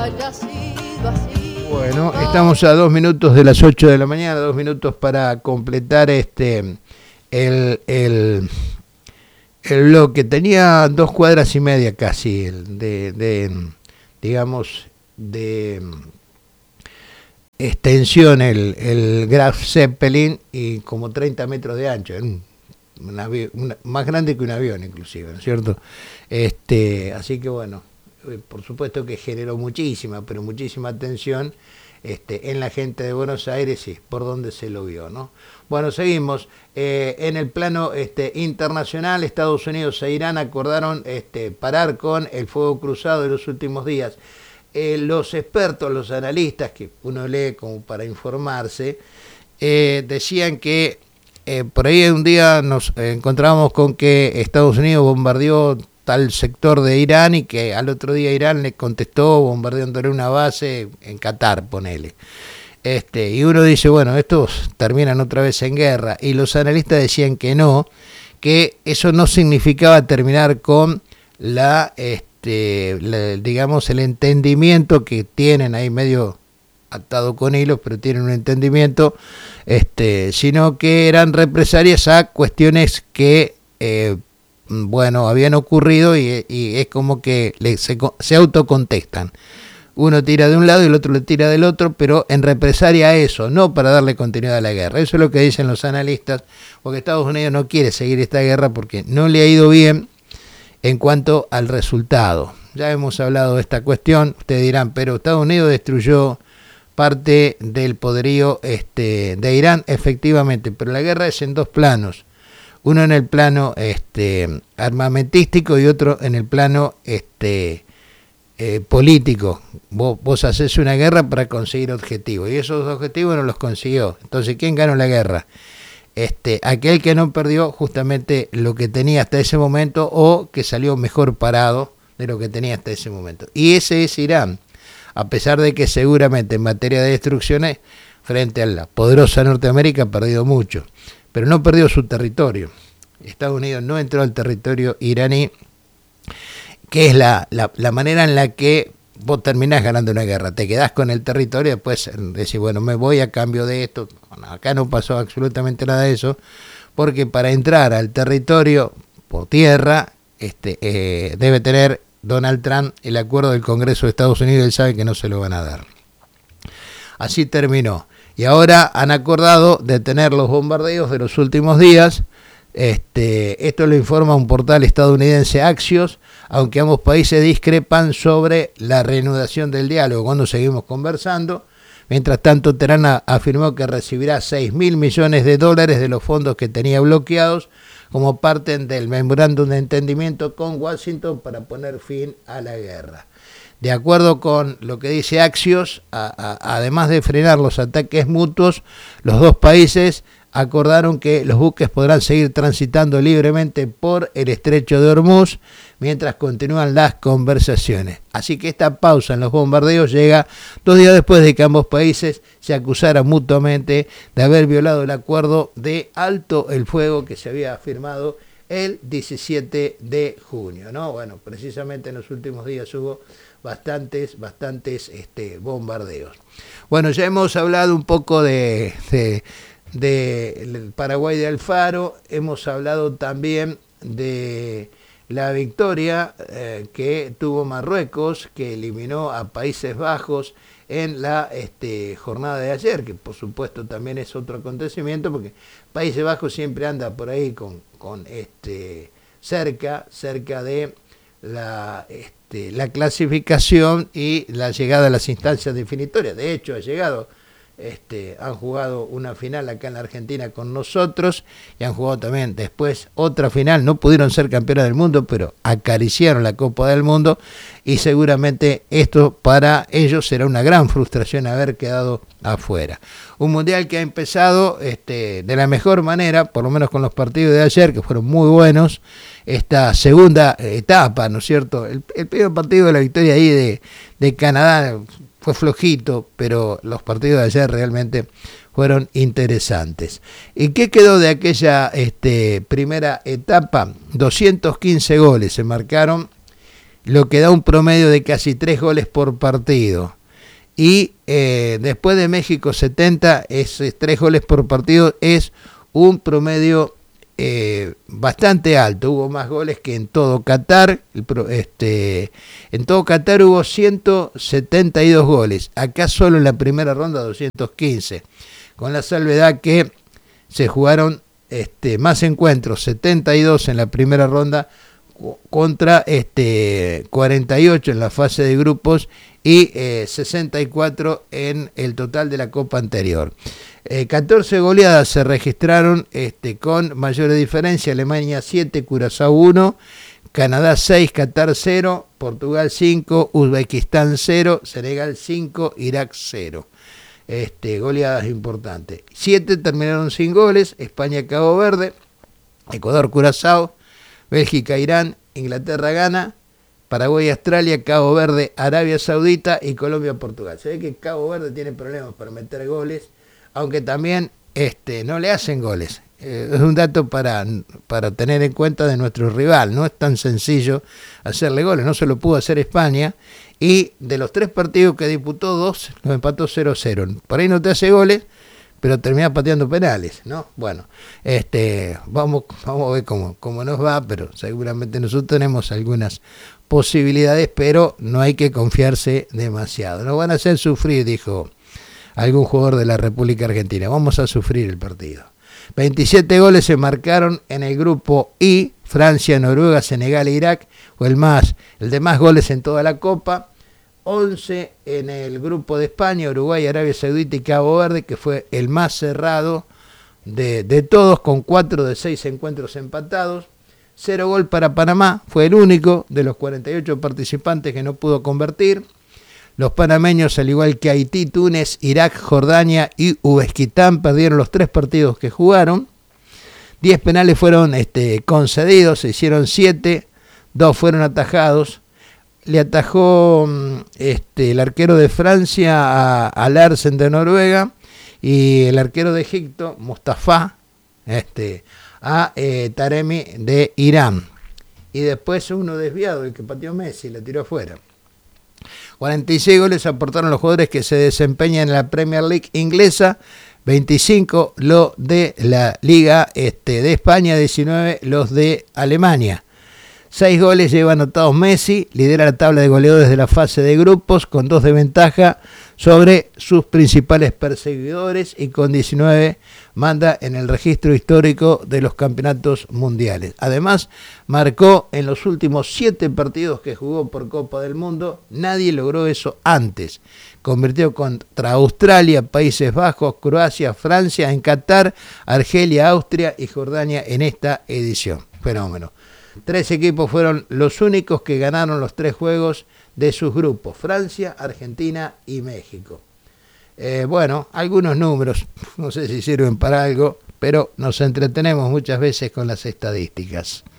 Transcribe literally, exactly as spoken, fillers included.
Bueno, estamos a dos minutos de las ocho de la mañana, dos minutos para completar este el, el, el bloque. Tenía dos cuadras y media casi de, de digamos, de extensión el, el Graf Zeppelin y como treinta metros de ancho, un, un avión, una, más grande que un avión inclusive, ¿no es cierto? Este, así que bueno, por supuesto que generó muchísima, pero muchísima atención este, en la gente de Buenos Aires y por donde se lo vio, ¿no? Bueno, seguimos. Eh, en el plano este, internacional, Estados Unidos e Irán acordaron este, parar con el fuego cruzado de los últimos días. Eh, los expertos, los analistas, que uno lee como para informarse, eh, decían que eh, por ahí un día nos encontramos con que Estados Unidos bombardeó tal sector de Irán y que al otro día Irán le contestó bombardeándole una base en Qatar, ponele. Este, y uno dice, bueno, estos terminan otra vez en guerra, y los analistas decían que no, que eso no significaba terminar con la, este, la, digamos, el entendimiento que tienen ahí medio atado con hilos, pero tienen un entendimiento, este, sino que eran represalias a cuestiones que eh, bueno, habían ocurrido y, y es como que le, se, se autocontestan. Uno tira de un lado y el otro le tira del otro, pero en represalia a eso, no para darle continuidad a la guerra. Eso es lo que dicen los analistas, porque Estados Unidos no quiere seguir esta guerra porque no le ha ido bien en cuanto al resultado. Ya hemos hablado de esta cuestión, ustedes dirán, pero Estados Unidos destruyó parte del poderío este, de Irán, efectivamente, pero la guerra es en dos planos. Uno en el plano este, armamentístico y otro en el plano este, eh, político. Vos, vos haces una guerra para conseguir objetivos y esos objetivos no los consiguió. Entonces, ¿quién ganó la guerra? Este, aquel que no perdió justamente lo que tenía hasta ese momento o que salió mejor parado de lo que tenía hasta ese momento. Y ese es Irán, a pesar de que seguramente en materia de destrucciones, frente a la poderosa Norteamérica, ha perdido mucho. Pero no perdió su territorio. Estados Unidos no entró al territorio iraní, que es la, la, la manera en la que vos terminás ganando una guerra. Te quedás con el territorio y después decís, bueno, me voy a cambio de esto. Bueno, acá no pasó absolutamente nada de eso, porque para entrar al territorio por tierra este, eh, debe tener Donald Trump el acuerdo del Congreso de Estados Unidos, él sabe que no se lo van a dar. Así terminó. Y ahora han acordado detener los bombardeos de los últimos días. Este, esto lo informa un portal estadounidense, Axios, aunque ambos países discrepan sobre la reanudación del diálogo cuando seguimos conversando. Mientras tanto, Teherán afirmó que recibirá seis mil millones de dólares de los fondos que tenía bloqueados como parte del memorándum de entendimiento con Washington para poner fin a la guerra. De acuerdo con lo que dice Axios, a, a, además de frenar los ataques mutuos, los dos países acordaron que los buques podrán seguir transitando libremente por el estrecho de Hormuz mientras continúan las conversaciones. Así que esta pausa en los bombardeos llega dos días después de que ambos países se acusaran mutuamente de haber violado el acuerdo de alto el fuego que se había firmado el diecisiete de junio, ¿no? Bueno, precisamente en los últimos días hubo bastantes, bastantes este, bombardeos. Bueno, ya hemos hablado un poco de, de, de el Paraguay de Alfaro, hemos hablado también de la victoria eh, que tuvo Marruecos, que eliminó a Países Bajos en la este, jornada de ayer, que por supuesto también es otro acontecimiento, porque Países Bajos siempre anda por ahí con, con este, cerca, cerca de la, este, la clasificación y la llegada a las instancias definitorias. De hecho, ha llegado, este, han jugado una final acá en la Argentina con nosotros y han jugado también después otra final. No pudieron ser campeones del mundo, pero acariciaron la Copa del Mundo y seguramente esto para ellos será una gran frustración haber quedado afuera. Un mundial que ha empezado este, de la mejor manera, por lo menos con los partidos de ayer, que fueron muy buenos. Esta segunda etapa, ¿no es cierto? El, el primer partido de la victoria ahí de, de Canadá fue flojito, pero los partidos de ayer realmente fueron interesantes. ¿Y qué quedó de aquella este, primera etapa? doscientos quince goles se marcaron lo que da un promedio de casi tres goles por partido. Y eh, después de México setenta, esos tres goles por partido es un promedio eh, bastante alto. Hubo más goles que en todo Qatar. Este, en todo Qatar hubo ciento setenta y dos goles. Acá solo en la primera ronda doscientos quince. Con la salvedad que se jugaron este, más encuentros, setenta y dos en la primera ronda contra este, cuarenta y ocho en la fase de grupos y eh, sesenta y cuatro en el total de la Copa anterior. Eh, catorce goleadas se registraron este, con mayores diferencias: Alemania siete, Curazao uno, Canadá seis, Qatar cero, Portugal cinco, Uzbekistán cero, Senegal cinco, Irak cero. Este, goleadas importantes. siete terminaron sin goles: España, Cabo Verde, Ecuador, Curazao, Bélgica, Irán, Inglaterra, Ghana, Paraguay, Australia, Cabo Verde, Arabia Saudita y Colombia, Portugal. Se ve que Cabo Verde tiene problemas para meter goles, aunque también este, no le hacen goles. Eh, es un dato para, para tener en cuenta de nuestro rival. No es tan sencillo hacerle goles. No se lo pudo hacer España. Y de los tres partidos que disputó, dos los empató cero cero. Por ahí no te hace goles, pero termina pateando penales, ¿no? Bueno, este, vamos, vamos a ver cómo, cómo nos va, pero seguramente nosotros tenemos algunas posibilidades, pero no hay que confiarse demasiado. Nos van a hacer sufrir, dijo algún jugador de la República Argentina. Vamos a sufrir el partido. veintisiete goles se marcaron en el grupo I: Francia, Noruega, Senegal e Irak, o el más, el de más goles en toda la Copa. once en el grupo de España, Uruguay, Arabia Saudita y Cabo Verde, que fue el más cerrado de, de todos, con cuatro de seis encuentros empatados. Cero gol para Panamá, fue el único de los cuarenta y ocho participantes que no pudo convertir. Los panameños, al igual que Haití, Túnez, Irak, Jordania y Uzbekistán, perdieron los tres partidos que jugaron. diez penales fueron este, concedidos, se hicieron siete, dos fueron atajados. Le atajó este, el arquero de Francia a, a Larsen de Noruega, y el arquero de Egipto, Mustafa, este, a eh, Taremi de Irán. Y después uno desviado, el que pateó Messi, le tiró afuera. cuarenta y seis goles aportaron los jugadores que se desempeñan en la Premier League inglesa, veinticinco lo de la Liga este, de España, diecinueve los de Alemania. Seis goles lleva anotados Messi, lidera la tabla de goleadores de la fase de grupos con dos de ventaja sobre sus principales perseguidores, y con diecinueve manda en el registro histórico de los campeonatos mundiales. Además, marcó en los últimos siete partidos que jugó por Copa del Mundo. Nadie logró eso antes. Convirtió contra Australia, Países Bajos, Croacia, Francia, en Qatar, Argelia, Austria y Jordania en esta edición. Fenómeno. Tres equipos fueron los únicos que ganaron los tres juegos de sus grupos: Francia, Argentina y México. Eh, bueno, algunos números, no sé si sirven para algo, pero nos entretenemos muchas veces con las estadísticas.